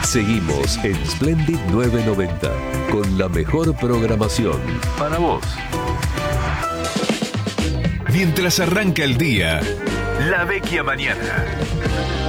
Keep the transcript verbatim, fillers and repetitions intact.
Seguimos en Splendid novecientos noventa con la mejor programación para vos. Mientras arranca el día, La Vecchia Mañana.